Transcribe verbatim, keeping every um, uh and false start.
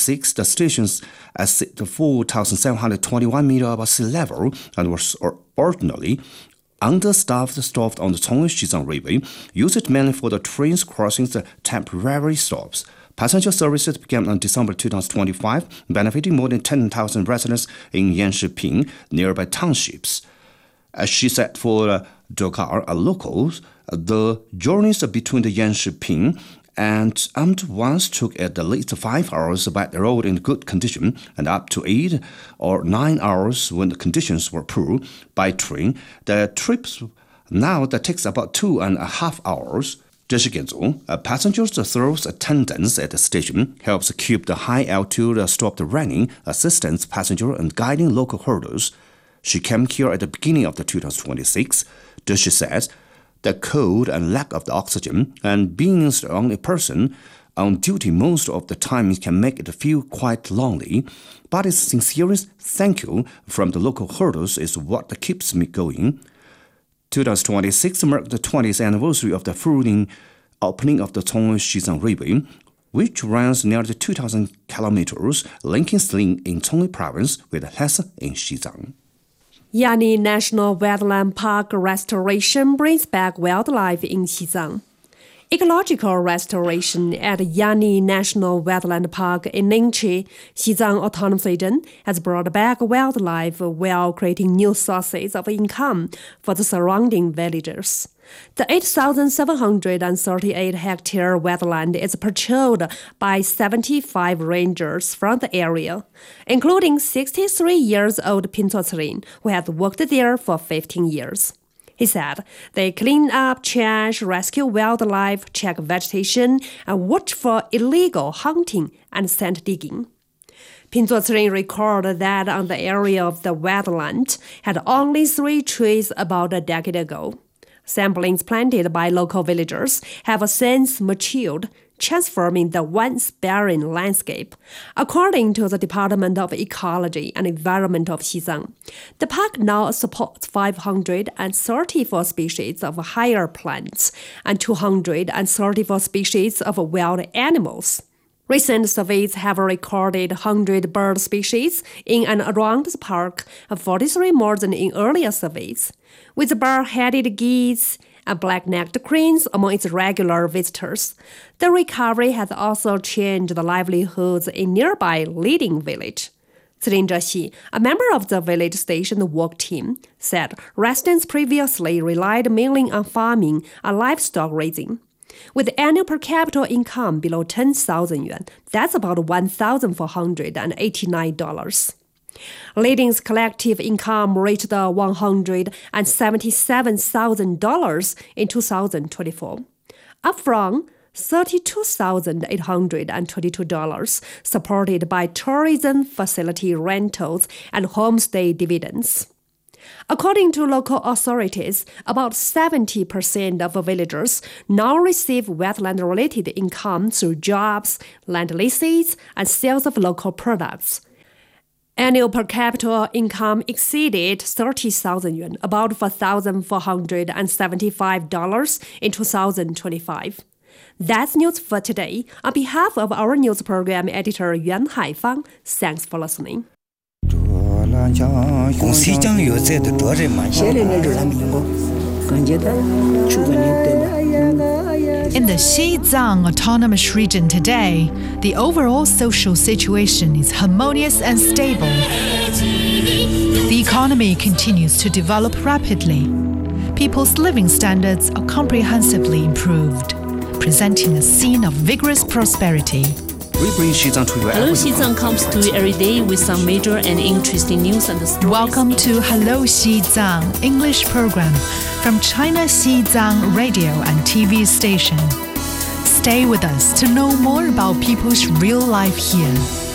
twenty-six, the stations at four thousand seven hundred twenty-one meters above sea level and was ordinarily understaffed stopped on the Chongwei-Xizang Railway, used mainly for the trains crossing the temporary stops. Passenger services began on December two thousand twenty-five, benefiting more than ten thousand residents in Yanshiping, nearby townships. As she said for uh, Dokar, uh, locals, uh, the journeys between the Yanshiping and Amt once took at least five hours by the road in good condition and up to eight or nine hours when the conditions were poor. By train, the trips now that takes about two and a half hours. Uh, passengers through attendance at the station helps keep the high altitude stopped running, assistance passenger and guiding local herders. She came here at the beginning of the two thousand twenty-six. She says the cold and lack of the oxygen and being the only person on duty most of the time can make it feel quite lonely. But its sincerest thank you from the local herders is what keeps me going. twenty twenty-six marked the twentieth anniversary of the full opening of the Chongwei-Xizang Railway, which runs nearly two thousand kilometers, linking Sling in Chongwei Province with Hesse in Xizang. Yani National Wetland Park restoration brings back wildlife in Xizang. Ecological restoration at Yani National Wetland Park in Ningqi, Xizang Autonomous Region, has brought back wildlife while creating new sources of income for the surrounding villagers. The eight thousand seven hundred thirty-eight hectare wetland is patrolled by seventy-five rangers from the area, including sixty-three years old Pin Zuocelin, who has worked there for fifteen years. He said they clean up trash, rescue wildlife, check vegetation, and watch for illegal hunting and sand digging. Pin Zuocelin recorded that on the area of the wetland had only three trees about a decade ago. Samplings planted by local villagers have since matured, transforming the once barren landscape. According to the Department of Ecology and Environment of Xizang, the park now supports five hundred thirty-four species of higher plants and two hundred thirty-four species of wild animals. Recent surveys have recorded one hundred bird species in and around the park, forty-three more than in earlier surveys. With bar-headed geese and black-necked cranes among its regular visitors, the recovery has also changed the livelihoods in nearby Liding village. Celin Zhexi, a member of the village station work team, said residents previously relied mainly on farming and livestock raising. With annual per capita income below ten thousand yuan, that's about one thousand four hundred eighty-nine dollars. Liding's collective income reached one hundred seventy-seven thousand dollars in two thousand twenty-four, up from thirty-two thousand eight hundred twenty-two dollars, supported by tourism facility rentals and homestay dividends. According to local authorities, about seventy percent of villagers now receive wetland-related income through jobs, land leases, and sales of local products. Annual per capita income exceeded thirty thousand yuan, about four thousand four hundred seventy-five dollars in two thousand twenty-five. That's news for today. On behalf of our news program editor Yuan Haifang, thanks for listening. In the Xizang Autonomous Region today, the overall social situation is harmonious and stable. The economy continues to develop rapidly. People's living standards are comprehensively improved, presenting a scene of vigorous prosperity. We bring Xizang to you every Hello Xizang comes to you every day with some major and interesting news and stories. Welcome to Hello Xizang English program from China Xizang radio and T V station. Stay with us to know more about people's real life here.